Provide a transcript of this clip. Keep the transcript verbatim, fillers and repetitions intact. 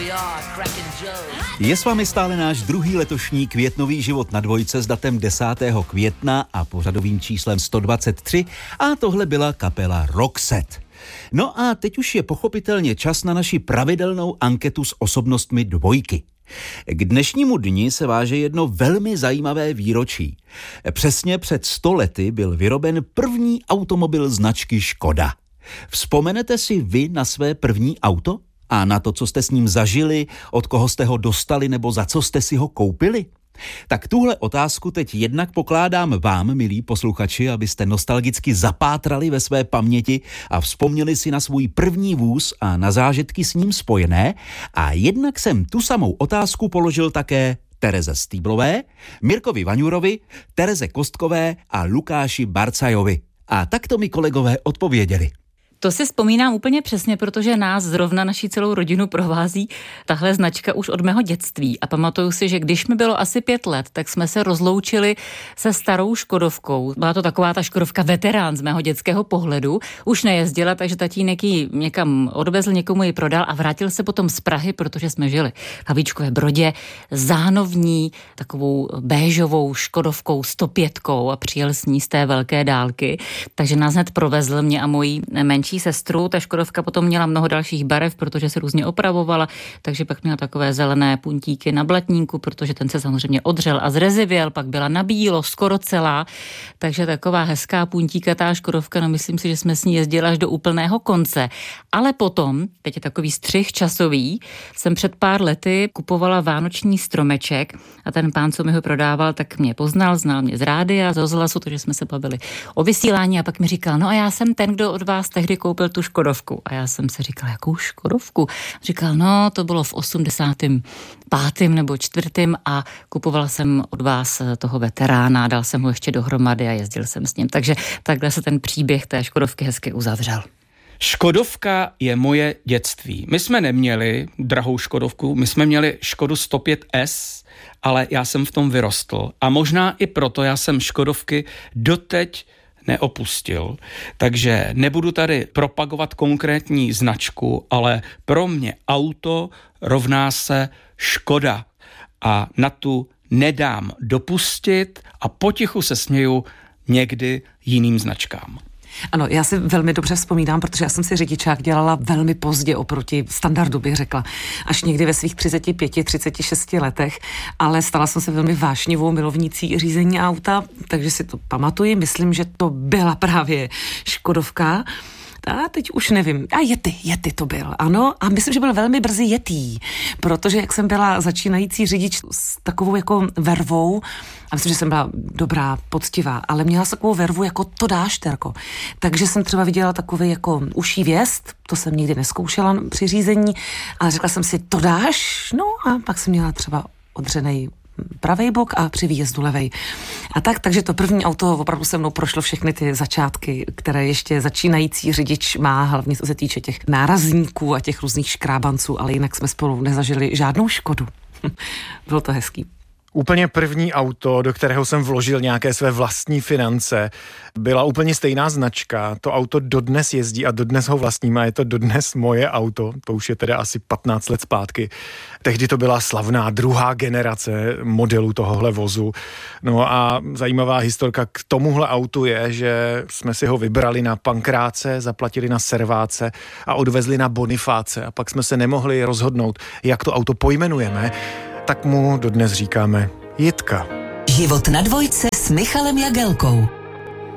Je s vámi stále náš druhý letošní květnový život na dvojce s datem desátého května a pořadovým číslem sto dvacet tři a tohle byla kapela Roxette. No a teď už je pochopitelně čas na naši pravidelnou anketu s osobnostmi dvojky. K dnešnímu dni se váže jedno velmi zajímavé výročí. Přesně před sto lety byl vyroben první automobil značky Škoda. Vzpomenete si vy na své první auto? A na to, co jste s ním zažili, od koho jste ho dostali nebo za co jste si ho koupili? Tak tuhle otázku teď jednak pokládám vám, milí posluchači, abyste nostalgicky zapátrali ve své paměti a vzpomněli si na svůj první vůz a na zážitky s ním spojené. A jednak jsem tu samou otázku položil také Tereze Stýblové, Mirkovi Vaňurovi, Tereze Kostkové a Lukáši Barcajovi. A takto mi kolegové odpověděli. To si vzpomínám úplně přesně, protože nás zrovna naší celou rodinu provází tahle značka už od mého dětství. A pamatuju si, že když mi bylo asi pět let, tak jsme se rozloučili se starou Škodovkou. Byla to taková ta Škodovka veterán z mého dětského pohledu. Už nejezdila, takže tatínek ji někam odvezl, někomu ji prodal a vrátil se potom z Prahy, protože jsme žili v Havlíčkové Brodě, zánovní takovou béžovou Škodovkou sto pět a přijel s ní z té velké dálky. Takže nás hned provezl mě a mojí menší sestru. Ta Škodovka potom měla mnoho dalších barev, protože se různě opravovala, takže pak měla takové zelené puntíky na blatníku, protože ten se samozřejmě odřel a zrezivěl, pak byla na bílo, skoro celá, takže taková hezká puntíkatá Škodovka, no myslím si, že jsme s ní jezdili až do úplného konce. Ale potom, teď je takový střih časový, jsem před pár lety kupovala vánoční stromeček a ten pán, co mi ho prodával, tak mě poznal, znal mě z rádia, z rozhlasu, takže jsme se bavili o vysílání a pak mi říkal, no a já jsem ten, kdo od vás tehdy koupil tu Škodovku. A já jsem si říkala, jakou Škodovku? Říkal, no, to bylo v osmdesátém pátém nebo čtvrtém a kupovala jsem od vás toho veterána, dal jsem ho ještě dohromady a jezdil jsem s ním. Takže takhle se ten příběh té Škodovky hezky uzavřel. Škodovka je moje dětství. My jsme neměli drahou Škodovku, my jsme měli Škodu sto pět S, ale já jsem v tom vyrostl. A možná i proto já jsem Škodovky doteď neopustil. Takže nebudu tady propagovat konkrétní značku, ale pro mě auto rovná se Škoda a na tu nedám dopustit a potichu se směju někdy jiným značkám. Ano, já si velmi dobře vzpomínám, protože já jsem si řidičák dělala velmi pozdě oproti standardu, bych řekla. Až někdy ve svých třiceti pěti, třiceti šesti letech, ale stala jsem se velmi vášnivou milovnící řízení auta, takže si to pamatuji. Myslím, že to byla právě Škodovka. A teď už nevím. A Yeti, Yeti to byl, ano. A myslím, že byl velmi brzy Yeti, protože jak jsem byla začínající řidič s takovou jako vervou, a myslím, že jsem byla dobrá, poctivá, ale měla takovou vervu jako to dáš, Terko. Takže jsem třeba viděla takový jako uší věst, to jsem nikdy neskoušela při řízení, ale řekla jsem si, to dáš? No a pak jsem měla třeba odřenej pravej bok a při výjezdu levej. A tak, takže to první auto opravdu se mnou prošlo všechny ty začátky, které ještě začínající řidič má, hlavně co se týče těch nárazníků a těch různých škrábanců, ale jinak jsme spolu nezažili žádnou Škodu. Bylo to hezký. Úplně první auto, do kterého jsem vložil nějaké své vlastní finance, byla úplně stejná značka. To auto dodnes jezdí a dodnes ho vlastním a je to dodnes moje auto. To už je teda asi patnáct let zpátky. Tehdy to byla slavná druhá generace modelů tohohle vozu. No a zajímavá historka k tomuhle autu je, že jsme si ho vybrali na Pankráce, zaplatili na Serváce a odvezli na Bonifáce. A pak jsme se nemohli rozhodnout, jak to auto pojmenujeme, tak mu dodnes říkáme Jitka. Život na dvojce s Michalem Jagelkou.